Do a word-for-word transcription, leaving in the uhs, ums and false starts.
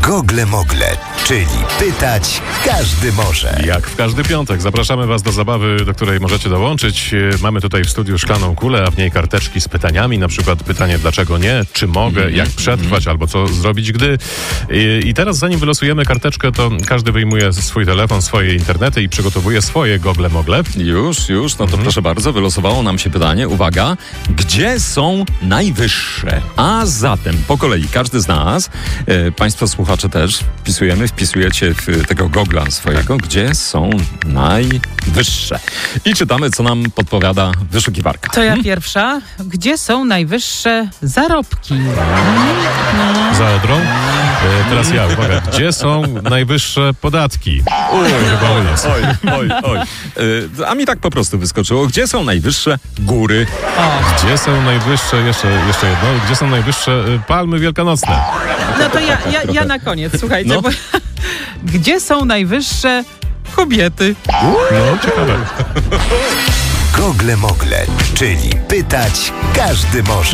Gogle Mogle, czyli pytać każdy może. Jak w każdy piątek zapraszamy Was do zabawy, do której możecie dołączyć. Mamy tutaj w studiu szklaną kulę, a w niej karteczki z pytaniami, na przykład pytanie dlaczego nie, czy mogę, mm-hmm. jak przetrwać, mm-hmm. albo co zrobić gdy. I, I teraz zanim wylosujemy karteczkę, to każdy wyjmuje swój telefon, swoje internety i przygotowuje swoje Gogle Mogle. Już, już, no to mm-hmm. proszę bardzo, wylosowało nam się pytanie, uwaga, gdzie są najwyższe? A zatem po kolei każdy z nas, e, Państwo słuchacze też, wpisujemy, wpisujecie w tego Gogla swojego, gdzie są najwyższe. I czytamy, co nam podpowiada wyszukiwarka. To ja pierwsza. Gdzie są najwyższe zarobki? Za Odrą. E, teraz ja, uwaga, gdzie są najwyższe podatki? Oj, chyba oj, oj, oj, oj. E, a mi tak po prostu wyskoczyło. Gdzie są najwyższe góry? O. Gdzie są najwyższe, jeszcze, jeszcze jedno, gdzie są najwyższe y, palmy wielkanocne? No to ja, ja, ja na koniec, słuchajcie. No. Bo, gdzie są najwyższe kobiety? No, ciekawe. Gogle Mogle, czyli pytać każdy może.